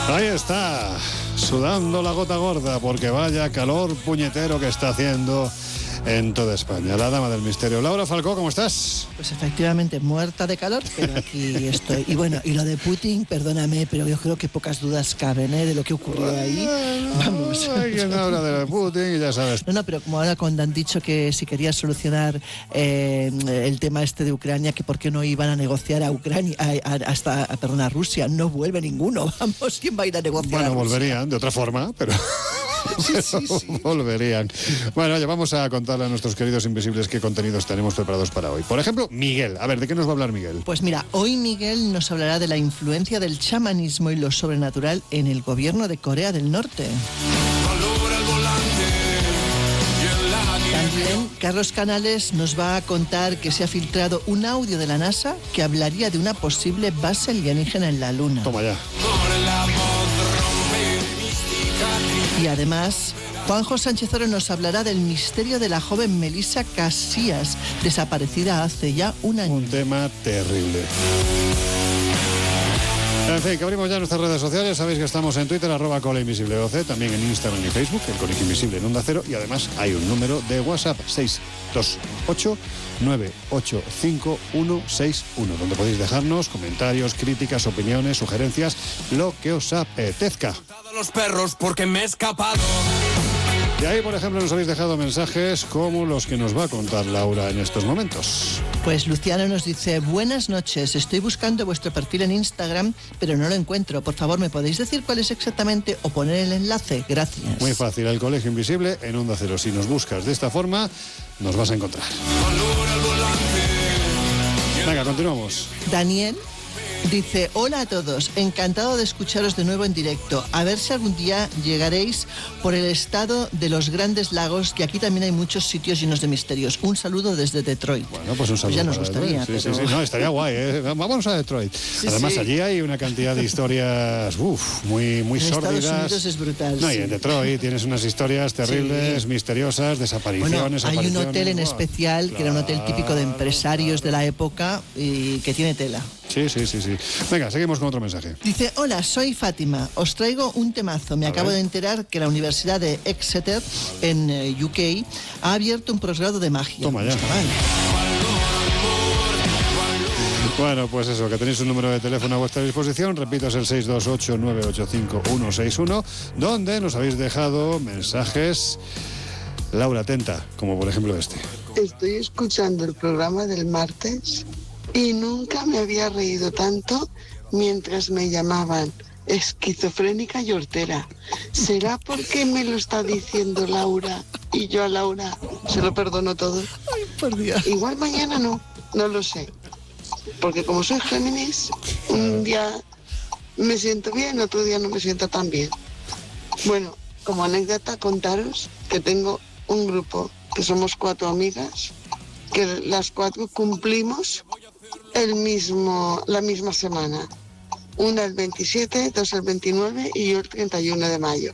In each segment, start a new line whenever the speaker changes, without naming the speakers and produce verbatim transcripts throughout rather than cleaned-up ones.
Ahí está, sudando la gota gorda, porque vaya calor puñetero que está haciendo en toda España. La dama del misterio. Laura Falcó, ¿cómo estás?
Pues efectivamente, muerta de calor, pero aquí estoy. Y bueno, y lo de Putin, perdóname, pero yo creo que pocas dudas caben, ¿eh?, de lo que ocurrió ahí. Vamos.
Hay quien habla de Putin y ya sabes.
No, no, pero como ahora cuando han dicho que si quería solucionar eh, el tema este de Ucrania, que por qué no iban a negociar a Ucrania, a, a, hasta, a, perdón, a Rusia, no vuelve ninguno. Vamos, ¿quién va a ir a negociar?
Bueno,
a Rusia?
volverían de otra forma, pero...
Sí, sí, sí.
volverían. Bueno, oye, vamos a contarle a nuestros queridos invisibles qué contenidos tenemos preparados para hoy. Por ejemplo, Miguel. A ver, ¿de qué nos va a hablar Miguel?
Pues mira, hoy Miguel nos hablará de la influencia del chamanismo y lo sobrenatural en el gobierno de Corea del Norte. También Carlos Canales nos va a contar que se ha filtrado un audio de la NASA que hablaría de una posible base alienígena en la Luna.
Toma ya.
Y además, Juanjo Sánchez Oro nos hablará del misterio de la joven Melissa Casillas, desaparecida hace ya un año.
Un tema terrible. En fin, que abrimos ya nuestras redes sociales. Sabéis que estamos en Twitter, arroba Colegio Invisible doce, también en Instagram y Facebook, el Colegio Invisible en Onda Cero, y además hay un número de WhatsApp, seis dos ocho nueve ocho cinco uno seis uno, donde podéis dejarnos comentarios, críticas, opiniones, sugerencias, lo que os apetezca.
Los perros porque me he escapado.
Y ahí, por ejemplo, nos habéis dejado mensajes como los que nos va a contar Laura en estos momentos.
Pues Luciano nos dice: buenas noches, estoy buscando vuestro perfil en Instagram, pero no lo encuentro. Por favor, ¿me podéis decir cuál es exactamente o poner el enlace? Gracias.
Muy fácil, el Colegio Invisible en Onda Cero. Si nos buscas de esta forma, nos vas a encontrar. Venga, continuamos.
Daniel dice: hola a todos, encantado de escucharos de nuevo en directo. A ver si algún día llegaréis por el estado de los Grandes Lagos, que aquí también hay muchos sitios llenos de misterios. Un saludo desde Detroit.
Bueno, pues un saludo.
Pues ya nos
para
gustaría.
Detroit. Sí,
pero...
sí, sí, no, estaría guay, ¿eh? Vamos a Detroit.
Sí,
Además,
sí.
allí hay una cantidad de historias, uff, muy, muy
en
sórdidas.
Estados Unidos es brutal.
No,
sí.
y en Detroit tienes unas historias terribles, sí. misteriosas, desapariciones.
Bueno, hay un hotel en especial, claro, que era un hotel típico de empresarios claro. de la época y que tiene tela.
Sí, sí, sí, sí. Venga, seguimos con otro mensaje.
Dice: hola, soy Fátima, os traigo un temazo. Me a acabo ver. de enterar que la Universidad de Exeter, en uh, U K, ha abierto un posgrado de magia.
Toma ya. Bueno, pues eso, que tenéis un número de teléfono a vuestra disposición. Repito, es el seis dos ocho nueve ocho cinco uno seis uno, donde nos habéis dejado mensajes. Laura, atenta, como por ejemplo este.
Estoy escuchando el programa del martes y nunca me había reído tanto mientras me llamaban esquizofrénica y hortera. ¿Será porque me lo está diciendo Laura y yo a Laura se lo perdono todo?
Ay, por Dios.
Igual mañana no, no lo sé. Porque como soy Géminis, un día me siento bien, otro día no me siento tan bien. Bueno, como anécdota contaros que tengo un grupo, que somos cuatro amigas, que las cuatro cumplimos el mismo, la misma semana. Una el veintisiete, dos el veintinueve y yo el treinta y uno de mayo.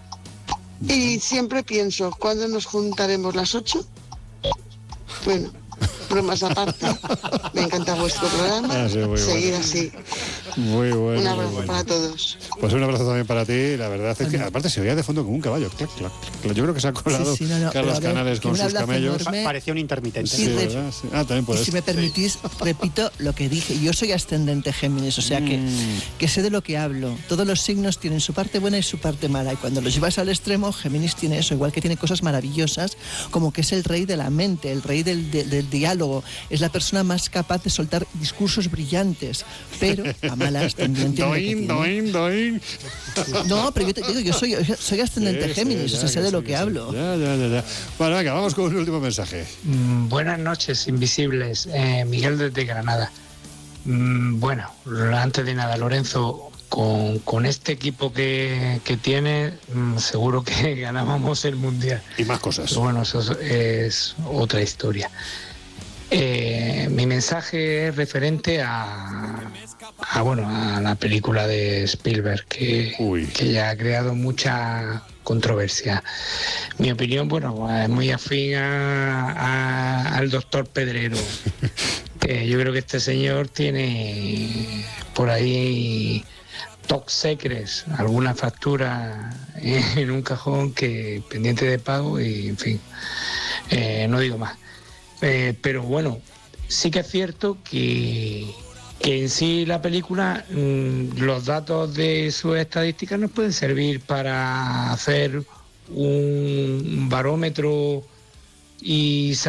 Y siempre pienso, ¿cuándo nos juntaremos las ocho? Bueno, bromas aparte, me encanta vuestro programa, ah, sí, seguir bueno. así.
Muy bueno.
Un abrazo
muy bueno.
para todos.
Pues un abrazo también para ti. La verdad es que aparte se oía de fondo como un caballo. Clac, clac, clac. Yo creo que se ha colado
sí, sí, no, no,
Carlos
ver,
Canales con sus camellos.
Enorme.
Parecía un intermitente.
Sí,
sí,
¿verdad? Sí. Ah, también puede
y si me permitís, sí. repito lo que dije. Yo soy ascendente Géminis, o sea que, mm. que sé de lo que hablo. Todos los signos tienen su parte buena y su parte mala. Y cuando los llevas al extremo, Géminis tiene eso. Igual que tiene cosas maravillosas, como que es el rey de la mente, el rey del, de, del diálogo. Es la persona más capaz de soltar discursos brillantes. Pero a malas también tiene.
Doin, doin, doin.
No, pero yo te digo, yo soy, soy ascendente sí, Géminis, sí, ya, o sea, sé de lo que, que hablo.
Ya, ya, ya, ya. Bueno, venga, vamos con un último mensaje.
Mm, buenas noches, invisibles. Eh, Miguel desde Granada. Mm, bueno, antes de nada, Lorenzo, con, con este equipo que, que tiene, mm, seguro que ganábamos el Mundial.
Y más cosas.
Pero bueno, eso es, es otra historia. Eh, mi mensaje es referente a, a bueno a la película de Spielberg que, que ya ha creado mucha controversia. Mi opinión, bueno, es muy afín a, a, al doctor Pedrero. que yo creo que este señor tiene por ahí top secrets, alguna factura en un cajón que pendiente de pago y, en fin, eh, no digo más. Eh, pero bueno, sí que es cierto que, que en sí la película, mmm, los datos de sus estadísticas nos pueden servir para hacer un barómetro y